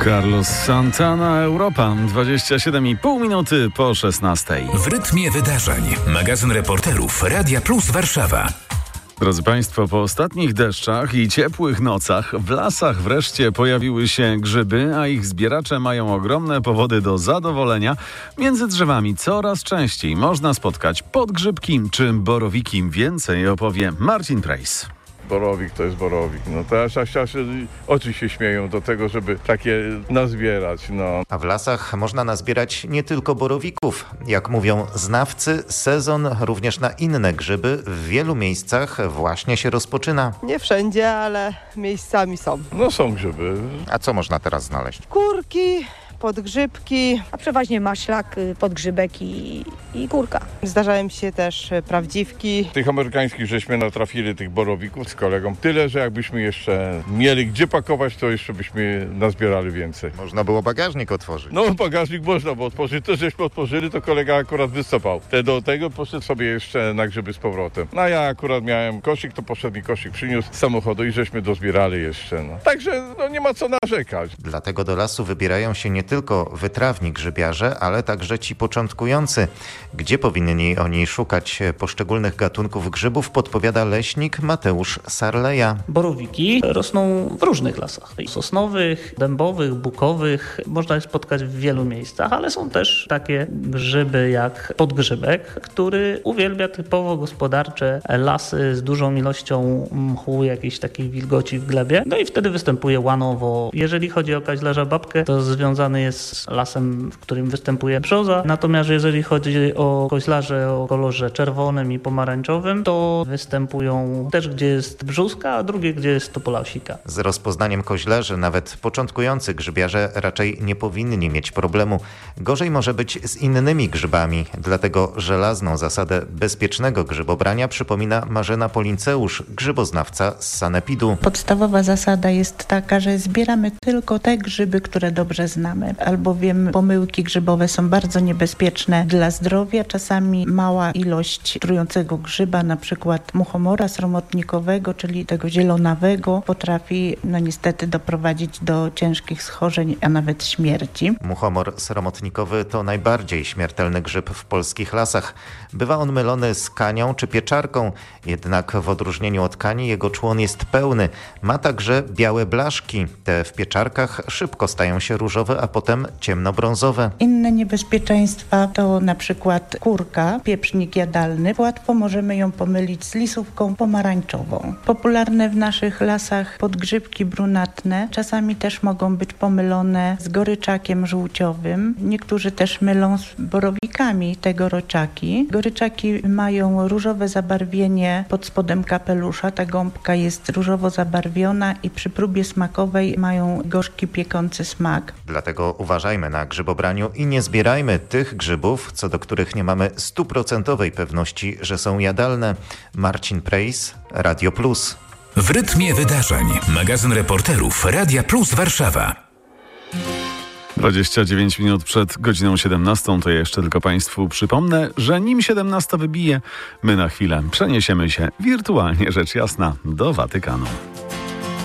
Carlos Santana, Europa, 27,5 minuty po 16. W rytmie wydarzeń. Magazyn reporterów Radia Plus Warszawa. Drodzy Państwo, po ostatnich deszczach i ciepłych nocach w lasach wreszcie pojawiły się grzyby, a ich zbieracze mają ogromne powody do zadowolenia. Między drzewami coraz częściej można spotkać podgrzybki czy borowiki. Więcej opowie Marcin Prejs. Borowik to jest borowik. No to aż oczy się śmieją do tego, żeby takie nazbierać. No. A w lasach można nazbierać nie tylko borowików. Jak mówią znawcy, sezon również na inne grzyby w wielu miejscach właśnie się rozpoczyna. Nie wszędzie, ale miejscami są. No są grzyby. A co można teraz znaleźć? Kurki, podgrzybki. A przeważnie maślak, podgrzybek i kurka. Zdarzają się też prawdziwki. Tych amerykańskich żeśmy natrafili, tych borowików z kolegą. Tyle, że jakbyśmy jeszcze mieli gdzie pakować, to jeszcze byśmy nazbierali więcej. Można było bagażnik otworzyć. No bagażnik można było otworzyć. To żeśmy otworzyli, to kolega akurat wyscopał. Do tego poszedł sobie jeszcze na grzyby z powrotem. No a ja akurat miałem koszyk, to poszedł mi koszyk przyniósł z samochodu i żeśmy dozbierali jeszcze. No. Także nie ma co narzekać. Dlatego do lasu wybierają się nie tylko wytrawni grzybiarze, ale także ci początkujący. Gdzie powinni oni szukać poszczególnych gatunków grzybów, podpowiada leśnik Mateusz Sarleja. Borowiki rosną w różnych lasach. Sosnowych, dębowych, bukowych. Można je spotkać w wielu miejscach, ale są też takie grzyby jak podgrzybek, który uwielbia typowo gospodarcze lasy z dużą ilością mchu, jakiejś takiej wilgoci w glebie. No i wtedy występuje łanowo. Jeżeli chodzi o kaźlerza babkę, to związany jest z lasem, w którym występuje brzoza. Natomiast jeżeli chodzi o koźlarze o kolorze czerwonym i pomarańczowym, to występują też, gdzie jest brzuska, a drugie, gdzie jest topolasika. Z rozpoznaniem koźlarzy nawet początkujący grzybiarze raczej nie powinni mieć problemu. Gorzej może być z innymi grzybami. Dlatego żelazną zasadę bezpiecznego grzybobrania przypomina Marzena Polinceusz, grzyboznawca z Sanepidu. Podstawowa zasada jest taka, że zbieramy tylko te grzyby, które dobrze znamy, albowiem pomyłki grzybowe są bardzo niebezpieczne dla zdrowia. Czasami mała ilość trującego grzyba, na przykład muchomora sromotnikowego, czyli tego zielonawego, potrafi niestety doprowadzić do ciężkich schorzeń, a nawet śmierci. Muchomor sromotnikowy to najbardziej śmiertelny grzyb w polskich lasach. Bywa on mylony z kanią czy pieczarką, jednak w odróżnieniu od kani jego człon jest pełny. Ma także białe blaszki. Te w pieczarkach szybko stają się różowe, a potem ciemnobrązowe. Inne niebezpieczeństwa to na przykład kurka, pieprznik jadalny. Łatwo możemy ją pomylić z lisówką pomarańczową. Popularne w naszych lasach podgrzybki brunatne czasami też mogą być pomylone z goryczakiem żółciowym. Niektórzy też mylą z borowikami te goryczaki. Goryczaki mają różowe zabarwienie pod spodem kapelusza. Ta gąbka jest różowo zabarwiona i przy próbie smakowej mają gorzki, piekący smak. Dlatego uważajmy na grzybobraniu i nie zbierajmy tych grzybów, co do których nie mamy 100% pewności, że są jadalne. Marcin Prejs, Radio Plus. W rytmie wydarzeń. Magazyn reporterów Radia Plus Warszawa. 29 minut przed godziną 17, to jeszcze tylko Państwu przypomnę, że nim 17 wybije, my na chwilę przeniesiemy się wirtualnie, rzecz jasna, do Watykanu.